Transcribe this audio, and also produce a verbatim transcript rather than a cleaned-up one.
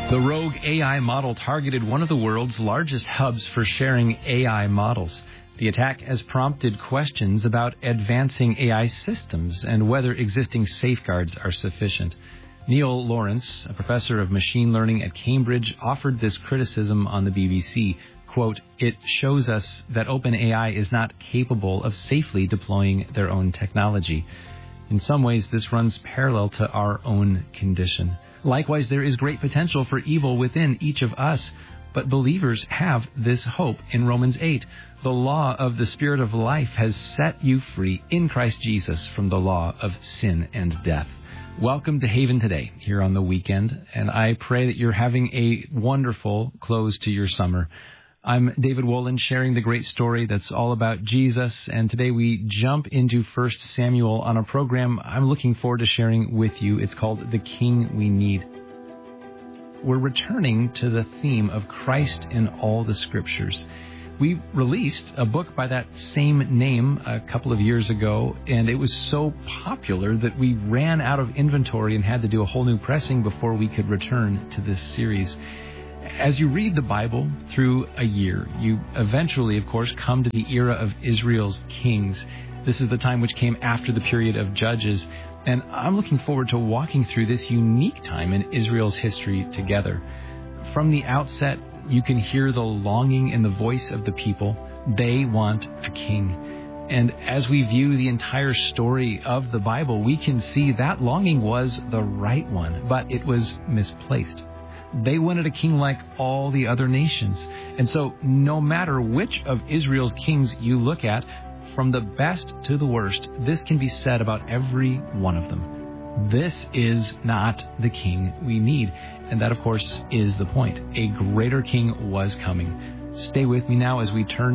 The Rogue A I model targeted one of the world's largest hubs for sharing A I models. The attack has prompted questions about advancing A I systems and whether existing safeguards are sufficient. Neil Lawrence, a professor of machine learning at Cambridge, offered this criticism on the B B C. Quote, "It shows us that OpenAI is not capable of safely deploying their own technology. In some ways, this runs parallel to our own condition. Likewise, there is great potential for evil within each of us, but believers have this hope. In Romans eight, the law of the Spirit of life has set you free in Christ Jesus from the law of sin and death." Welcome to Haven Today here on the weekend, and I pray that you're having a wonderful close to your summer. I'm David Wolin, sharing the great story that's all about Jesus, and today we jump into First Samuel on a program I'm looking forward to sharing with you. It's called The King We Need. We're returning to the theme of Christ in all the Scriptures. We released a book by that same name a couple of years ago, and it was so popular that we ran out of inventory and had to do a whole new pressing before we could return to this series. As you read the Bible through a year, you eventually, of course, come to the era of Israel's kings. This is the time which came after the period of Judges, and I'm looking forward to walking through this unique time in Israel's history together. From the outset, you can hear the longing in the voice of the people. They want a king. And as we view the entire story of the Bible, we can see that longing was the right one, but it was misplaced. They wanted a king like all the other nations. And so no matter which of Israel's kings you look at, from the best to the worst, this can be said about every one of them. This is not the king we need. And that, of course, is the point. A greater king was coming. Stay with me now as we turn